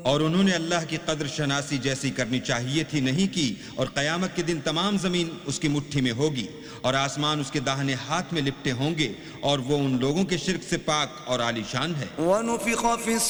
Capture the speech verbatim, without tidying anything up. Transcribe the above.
और उन्होंने अल्लाह की कद्र शनासी जैसी करनी चाहिए थी नहीं की, और क़यामत के दिन तमाम ज़मीन उसकी मुट्ठी में होगी और आसमान उसके दाहिने हाथ में लिपटे होंगे, और वो उन लोगों के शिर्क से पाक और आलीशान है।